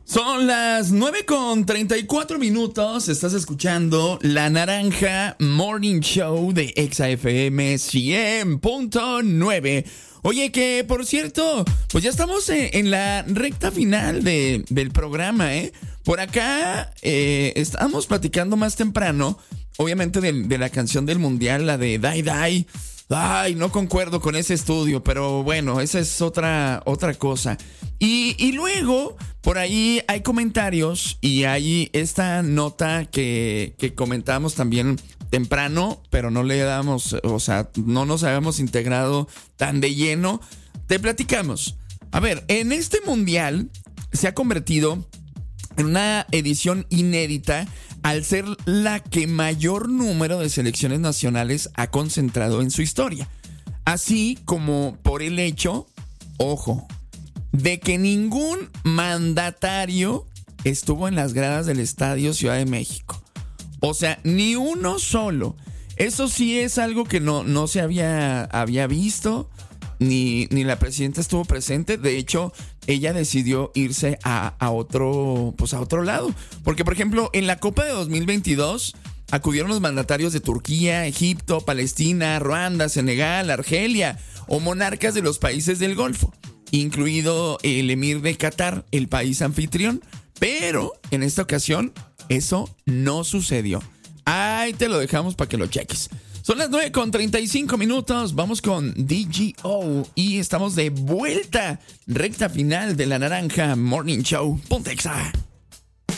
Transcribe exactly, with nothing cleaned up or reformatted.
Son las nueve con treinta y cuatro minutos. Estás escuchando La Naranja Morning Show de Exa F M cien punto nueve. Oye, que por cierto, pues ya estamos en, en la recta final de, del programa, ¿eh? Por acá eh, estábamos platicando más temprano, obviamente, de, de la canción del Mundial, la de Die Die. Ay, no concuerdo con ese estudio, pero bueno, esa es otra, otra cosa. Y, y luego, por ahí hay comentarios y hay esta nota que, que comentamos también temprano, pero no le damos, o sea, no nos habíamos integrado tan de lleno. Te platicamos. A ver, en este mundial se ha convertido en una edición inédita al ser la que mayor número de selecciones nacionales ha concentrado en su historia. Así como por el hecho, ojo, de que ningún mandatario estuvo en las gradas del Estadio Ciudad de México. O sea, ni uno solo. Eso sí es algo que no, no se había, había visto, ni, ni la presidenta estuvo presente. De hecho, ella decidió irse a, a otro, pues a otro lado. Porque, por ejemplo, en la Copa de dos mil veintidós acudieron los mandatarios de Turquía, Egipto, Palestina, Ruanda, Senegal, Argelia o monarcas de los países del Golfo, incluido el emir de Qatar, el país anfitrión. Pero en esta ocasión eso no sucedió. Ahí te lo dejamos para que lo cheques. Son las nueve con treinta y cinco minutos. Vamos con D G O y estamos de vuelta. Recta final de La Naranja Morning Show. Ponte Exa.